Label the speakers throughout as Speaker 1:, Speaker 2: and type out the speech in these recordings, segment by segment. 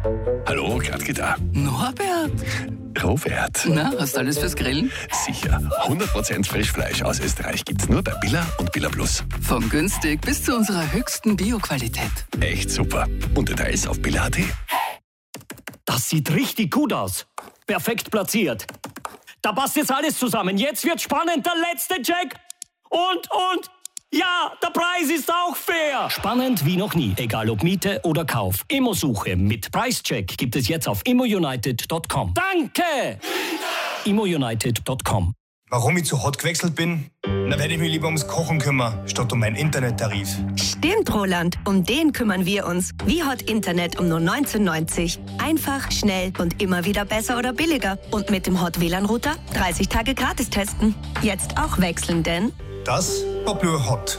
Speaker 1: Hallo, Gradke da.
Speaker 2: Norbert,
Speaker 1: Robert.
Speaker 2: na, hast du alles fürs Grillen?
Speaker 1: Sicher. 100% Frischfleisch aus Österreich gibt's nur bei Billa und Billa Plus.
Speaker 2: Von günstig bis zu unserer höchsten Bioqualität.
Speaker 1: Echt super. Und Details auf billa.at.
Speaker 3: Das sieht richtig gut aus. Perfekt platziert. Da passt jetzt alles zusammen. Jetzt wird spannend, der letzte Check. Und, ja, der Preis ist auch fair. Spannend wie noch nie, egal ob Miete oder Kauf. Immosuche mit Preischeck gibt es jetzt auf immounited.com. Danke! immounited.com.
Speaker 4: Warum ich zu Hot gewechselt bin? Na, werde ich mich lieber ums Kochen kümmern, statt um meinen Internettarif.
Speaker 5: Stimmt, Roland. Um den kümmern wir uns. Wie Hot Internet um nur 19,90. Einfach, schnell und immer wieder besser oder billiger. Und mit dem Hot WLAN-Router 30 Tage gratis testen. Jetzt auch wechseln, denn...
Speaker 4: Das war Blue Hot.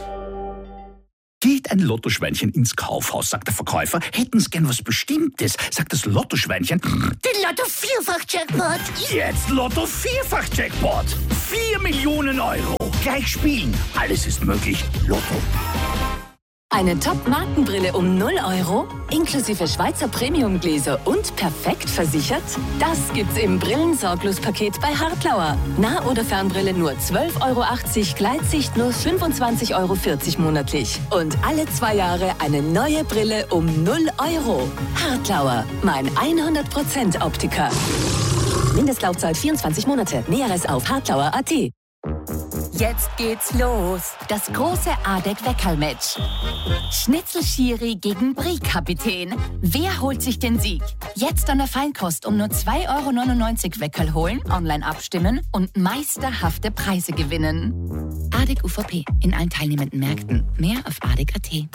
Speaker 6: Geht ein Lottoschweinchen ins Kaufhaus, sagt der Verkäufer. Hätten Sie gern was Bestimmtes, sagt das Lottoschweinchen.
Speaker 7: Den Lotto-Vierfach-Jackpot.
Speaker 6: Jetzt Lotto-Vierfach-Jackpot. 4 Millionen Euro. Gleich spielen. Alles ist möglich. Lotto.
Speaker 8: Eine Top-Markenbrille um 0 Euro, inklusive Schweizer Premium-Gläser und perfekt versichert? Das gibt's im Brillensorglos-Paket bei Hartlauer. Nah- oder Fernbrille nur 12,80 Euro, Gleitsicht nur 25,40 Euro monatlich. Und alle 2 Jahre eine neue Brille um 0 Euro. Hartlauer, mein 100% Optiker. Mindestlaufzeit 24 Monate. Näheres auf hartlauer.at.
Speaker 7: Jetzt geht's los. Das große ADEC-Weckerl-Match. Schnitzel-Schiri gegen Brie-Kapitän. Wer holt sich den Sieg? Jetzt an der Feinkost um nur 2,99 Euro Weckerl holen, online abstimmen und meisterhafte Preise gewinnen. ADEC UVP in allen teilnehmenden Märkten. Mehr auf ADEC.at.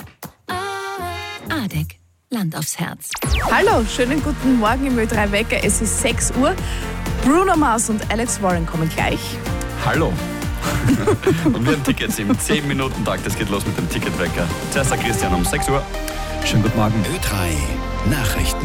Speaker 7: ADEC. Land aufs Herz.
Speaker 9: Hallo, schönen guten Morgen im Ö3 Wecker. Es ist 6 Uhr. Bruno Mars und Alex Warren kommen gleich.
Speaker 10: Hallo. Und wir haben Tickets im 10-Minuten-Tag. Das geht los mit dem Ticketwecker. Zuerst der Christian um 6 Uhr.
Speaker 11: Schönen guten Morgen.
Speaker 1: Ö3 Nachrichten.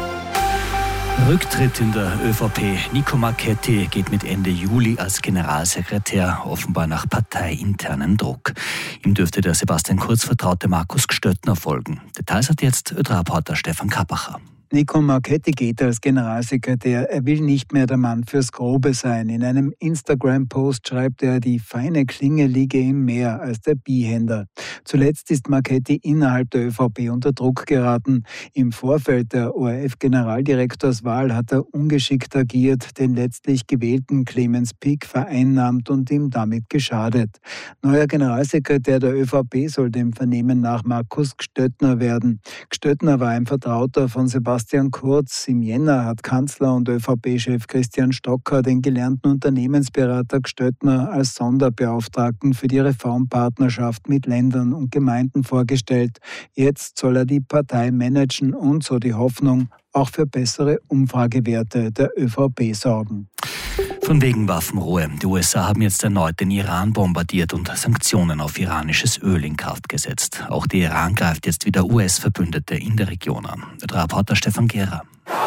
Speaker 11: Rücktritt in der ÖVP. Nico Marchetti geht mit Ende Juli als Generalsekretär, offenbar nach parteiinternem Druck. Ihm dürfte der Sebastian Kurz vertraute Markus Gstöttner folgen. Details hat jetzt Ö3-Reporter Stefan Kappacher.
Speaker 12: Nico Marchetti geht als Generalsekretär. Er will nicht mehr der Mann fürs Grobe sein. In einem Instagram-Post schreibt er, die feine Klinge liege ihm mehr als der Bihänder. Zuletzt ist Marchetti innerhalb der ÖVP unter Druck geraten. Im Vorfeld der ORF-Generaldirektorswahl hat er ungeschickt agiert, den letztlich gewählten Clemens Pick vereinnahmt und ihm damit geschadet. Neuer Generalsekretär der ÖVP soll dem Vernehmen nach Markus Gstöttner werden. Gstöttner war ein Vertrauter von Sebastian Kurz. Im Jänner hat Kanzler und ÖVP-Chef Christian Stocker den gelernten Unternehmensberater Gstöttner als Sonderbeauftragten für die Reformpartnerschaft mit Ländern und Gemeinden vorgestellt. Jetzt soll er die Partei managen und, so die Hoffnung, auch für bessere Umfragewerte der ÖVP sorgen.
Speaker 11: Von wegen Waffenruhe. Die USA haben jetzt erneut den Iran bombardiert und Sanktionen auf iranisches Öl in Kraft gesetzt. Auch der Iran greift jetzt wieder US-Verbündete in der Region an. Der Reporter Stefan Gera.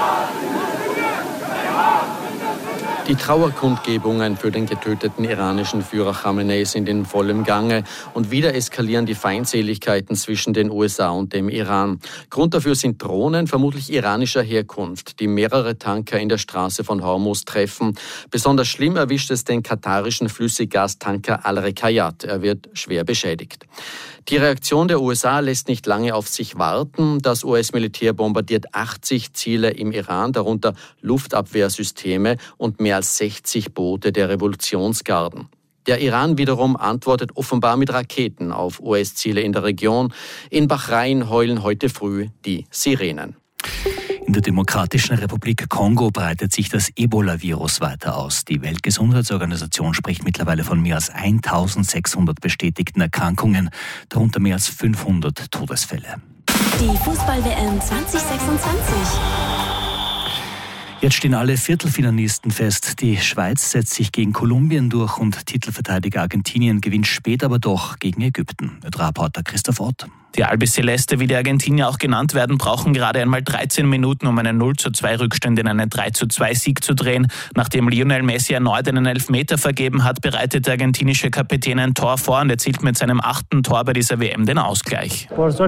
Speaker 13: Die Trauerkundgebungen für den getöteten iranischen Führer Khamenei sind in vollem Gange und wieder eskalieren die Feindseligkeiten zwischen den USA und dem Iran. Grund dafür sind Drohnen, vermutlich iranischer Herkunft, die mehrere Tanker in der Straße von Hormuz treffen. Besonders schlimm erwischt es den katarischen Flüssiggastanker Al-Rekayat. Er wird schwer beschädigt. Die Reaktion der USA lässt nicht lange auf sich warten. Das US-Militär bombardiert 80 Ziele im Iran, darunter Luftabwehrsysteme und mehr als 60 Boote der Revolutionsgarden. Der Iran wiederum antwortet offenbar mit Raketen auf US-Ziele in der Region. In Bahrain heulen heute früh die Sirenen.
Speaker 11: In der Demokratischen Republik Kongo breitet sich das Ebola-Virus weiter aus. Die Weltgesundheitsorganisation spricht mittlerweile von mehr als 1600 bestätigten Erkrankungen, darunter mehr als 500 Todesfälle.
Speaker 8: Die Fußball-WM 2026.
Speaker 11: Jetzt stehen alle Viertelfinalisten fest. Die Schweiz setzt sich gegen Kolumbien durch und Titelverteidiger Argentinien gewinnt später aber doch gegen Ägypten. Der Reporter Christoph Ott.
Speaker 14: Die Albiceleste, wie die Argentinier auch genannt werden, brauchen gerade einmal 13 Minuten, um einen 0:2 Rückstand in einen 3:2 Sieg zu drehen. Nachdem Lionel Messi erneut einen Elfmeter vergeben hat, bereitet der argentinische Kapitän ein Tor vor und erzielt mit seinem 8. Tor bei dieser WM den Ausgleich.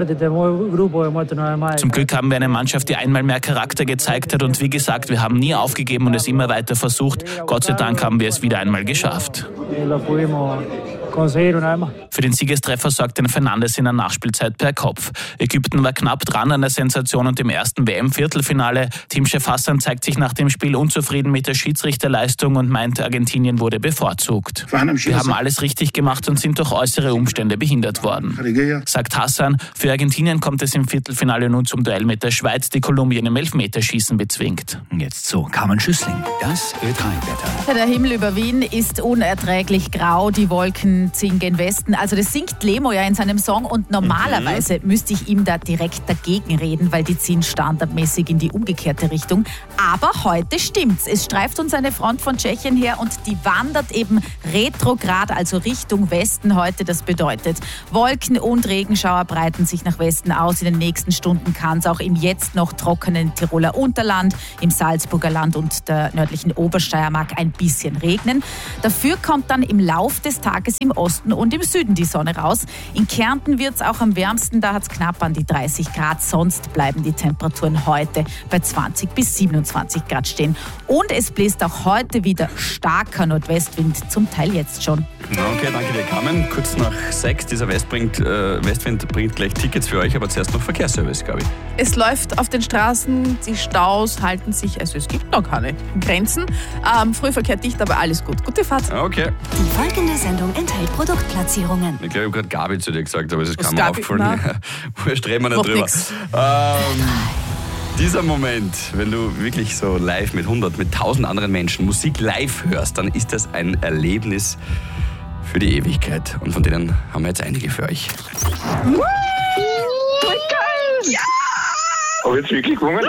Speaker 14: Zum Glück haben wir eine Mannschaft, die einmal mehr Charakter gezeigt hat und wie gesagt, wir haben nie aufgegeben und es immer weiter versucht. Gott sei Dank haben wir es wieder einmal geschafft. Für den Siegestreffer sorgte Fernandes in der Nachspielzeit per Kopf. Ägypten war knapp dran an der Sensation und dem ersten WM-Viertelfinale. Teamchef Hassan zeigt sich nach dem Spiel unzufrieden mit der Schiedsrichterleistung und meint, Argentinien wurde bevorzugt. Wir haben alles richtig gemacht und sind durch äußere Umstände behindert worden. Sagt Hassan, für Argentinien kommt es im Viertelfinale nun zum Duell mit der Schweiz, die Kolumbien im Elfmeterschießen bezwingt.
Speaker 11: Jetzt so, Carmen Schüssling.
Speaker 1: Das Ö3-Wetter.
Speaker 9: Der Himmel über Wien ist unerträglich grau, die Wolken ziehen gen Westen. Also das singt Lemo ja in seinem Song und normalerweise müsste ich ihm da direkt dagegen reden, weil die ziehen standardmäßig in die umgekehrte Richtung. Aber heute stimmt's. Es streift uns eine Front von Tschechien her und die wandert eben retrograd, also Richtung Westen heute. Das bedeutet, Wolken und Regenschauer breiten sich nach Westen aus. In den nächsten Stunden kann es auch im jetzt noch trockenen Tiroler Unterland, im Salzburger Land und der nördlichen Obersteiermark ein bisschen regnen. Dafür kommt dann im Lauf des Tages im Osten und im Süden die Sonne raus. In Kärnten wird es auch am wärmsten, da hat es knapp an die 30 Grad. Sonst bleiben die Temperaturen heute bei 20 bis 27 Grad stehen. Und es bläst auch heute wieder starker Nordwestwind, zum Teil jetzt schon.
Speaker 10: Okay, danke dir, Carmen. Kurz nach 6, dieser Westwind bringt gleich Tickets für euch, aber zuerst noch Verkehrsservice, glaube ich.
Speaker 9: Es läuft auf den Straßen, die Staus halten sich, also es gibt noch keine Grenzen. Frühverkehr dicht, aber alles gut. Gute Fahrt.
Speaker 10: Okay.
Speaker 8: Die folgende Sendung enthält Produktplatzierungen.
Speaker 10: Ich glaube, ich habe gerade Gabi zu dir gesagt, aber es ist kaum aufgefallen. Wurscht, reden wir nicht drüber. Dieser Moment, wenn du wirklich so live mit 100, mit 1000 anderen Menschen Musik live hörst, dann ist das ein Erlebnis für die Ewigkeit. Und von denen haben wir jetzt einige für euch.
Speaker 15: Ja! Habe ich jetzt wirklich gewonnen?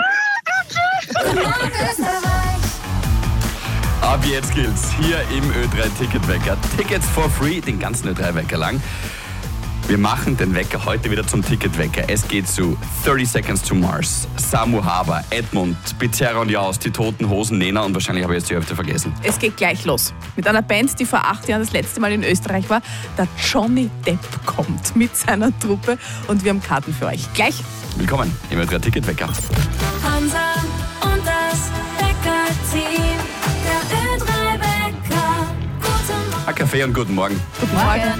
Speaker 10: Ab jetzt gilt's hier im Ö3-Ticketwecker. Tickets for free, den ganzen Ö3-Wecker lang. Wir machen den Wecker heute wieder zum Ticketwecker. Es geht zu 30 Seconds to Mars, Samu Haber, Edmund, Bizarre und Jaus, die Toten Hosen, Nena und wahrscheinlich habe ich jetzt die Hälfte vergessen.
Speaker 9: Es geht gleich los. Mit einer Band, die vor 8 Jahren das letzte Mal in Österreich war. Der Johnny Depp kommt mit seiner Truppe und wir haben Karten für euch. Gleich.
Speaker 10: Willkommen im Ö3-Ticketwecker.
Speaker 16: Hansa und das Wecker-Team. Der Ö3-Wecker. Guten Morgen.
Speaker 10: Kaffee und guten Morgen.
Speaker 9: Guten Morgen.